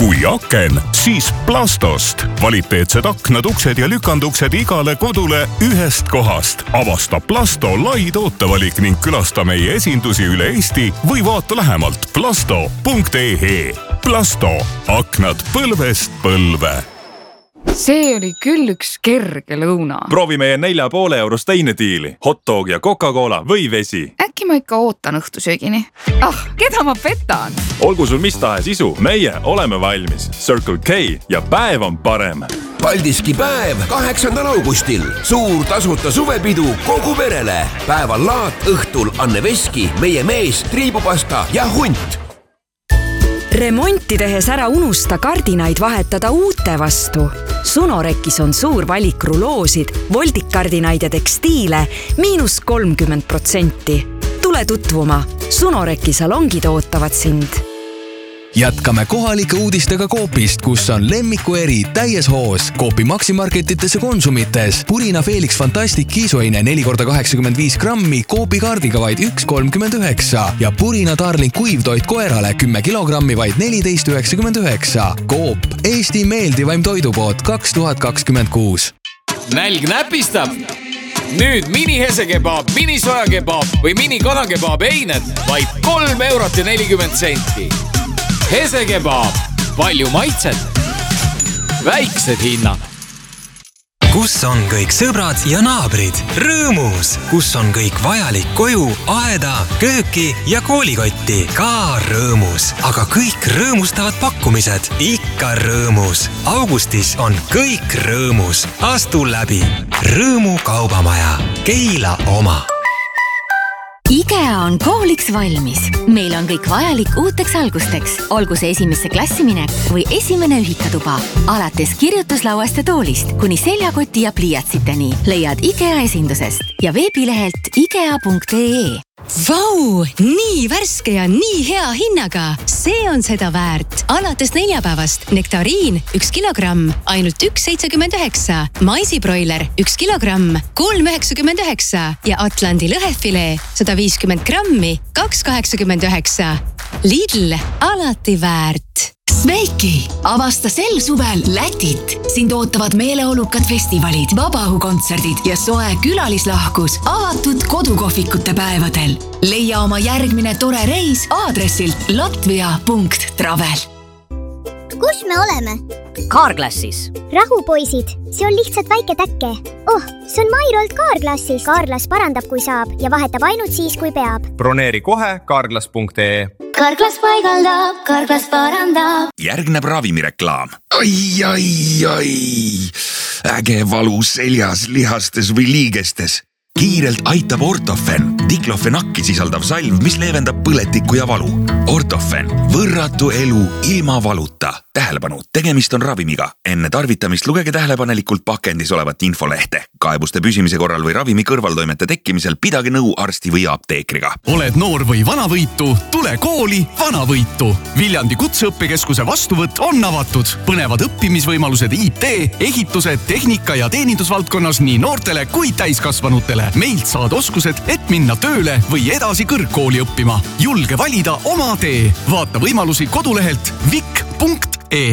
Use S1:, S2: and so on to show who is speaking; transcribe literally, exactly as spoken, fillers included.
S1: kui aken, siis Plastost. Kvaliteetsed aknad, uksed ja lükanduksed igale kodule ühest kohast. Avasta Plasto lai tootevalik ning külasta meie esindusi üle Eesti või vaata lähemalt plasto punkt e e. Plasto. Aknad põlvest põlve.
S2: See oli küll üks kerge lõuna.
S3: Proovi meie nelja poole eurost teinediili. Hotdog ja Coca-Cola või vesi.
S2: Äkki ma ikka ootan õhtusöögini. Ah, keda ma petan?
S3: Olgu sul mis tahes isu, meie oleme valmis. Circle K ja päev on parem.
S4: Paldiski päev kaheksandal augustil. Suur tasuta suvepidu kogu perele. Päeval laat, õhtul Anne Veski, meie mees, triibupasta ja hunt.
S5: Remonti tehes ära unusta kardinaid vahetada uute vastu. Sunorekis on suur valik ruloosid, voldikkardinaid ja tekstiile miinus kolmkümmend protsenti. Tule tutvuma. Sunoreki salongid ootavad sind.
S6: Jätkame kohalike uudistega Coopist, kus on lemmiku eri täies hoos. Coopi maksimarketites ja konsumites. Purina Felix Fantastic kiisuaine neli korda kaheksakümmend viis grammi Coopi kaardiga vaid üks kolmkümmend üheksa ja Purina Darling kuivtoit koerale kümme kilogrammi vaid neliteist üheksakümmend üheksa. Coop, Eesti meeldivaim toidupood kaks tuhat kakskümmend kuus.
S7: Nälg näpistab! Nüüd mini hesekebab, mini sojakebab või mini kanakebab eined vaid kolm eurot ja nelikümmend senti. Hesekebab. Palju maitset. Väiksed hinnad.
S8: Kus on kõik sõbrad ja naabrid? Rõõmus! Kus on kõik vajalik koju, aeda, kööki ja koolikotti? Ka rõõmus! Aga kõik rõõmustavad pakkumised. Ikka rõõmus! Augustis on kõik rõõmus. Astu läbi! Rõõmu kaubamaja. Keila oma.
S9: IKEA on kooliks valmis. Meil on kõik vajalik uuteks algusteks. Olgu see esimesse klassiminek või esimene ühikatuba. Alates kirjutuslauast ja toolist kuni seljakoti ja pliiatsiteni leiad IKEA esindusest ja veebilehelt ikea punkt ee.
S10: Vau, nii värske ja nii hea hinnaga. See on seda väärt. Alates neljapäevast nektariin üks kilogramm, ainult üks seitsekümmend üheksa. Maisibroiler üks kilogramm, kolm üheksakümmend üheksa ja Atlandi lõhefilee sada viiskümmend grammi, kaks kaheksakümmend üheksa. Lidl, alati väärt.
S11: Sveiki! Avasta sel suvel Lätit. Sind ootavad meeleolukad festivalid, vabaõhukontserdid ja soe külalislahkus avatud kodukohvikute päevadel. Leia oma järgmine tore reis aadressilt latvia punkt travel.
S12: Kus me oleme?
S13: Carglassis.
S12: Rahu, poisid. See on lihtsalt väike täkke. Oh, see on Mairolt Carglassis. Carglass parandab, kui saab ja vahetab ainult siis, kui peab.
S14: Broneeri kohe carglass punkt ee.
S12: Carglass paigaldab, Carglass parandab.
S15: Järgneb ravimireklaam. Ai, ai, ai. Äge valu seljas, lihastes või liigestes. Kiirelt aitab Ortofen, diklofenakki sisaldav salv, mis leevendab põletikku ja valu. Ortofen, võrratu elu ilma valuta. Tähelepanu, tegemist on ravimiga. Enne tarvitamist lugege tähelepanelikult pakendis olevat infolehte. Kaebuste püsimise korral või ravimi kõrvaltoimete tekkimisel pidage nõu arsti või apteekriga.
S16: Oled noor või vanavõitu? Tule kooli Vanavõitu. Viljandi kutseõppekeskuse vastuvõtt on avatud. Põnevad õppimisvõimalused I T, ehitused, tehnika ja teenindusvaldkonnas nii noortele kui täiskasvanutele. Meilt saad oskused, et minna tööle või edasi kõrgkooli õppima. Julge valida oma tee. Vaata võimalusi kodulehelt vik punkt ee.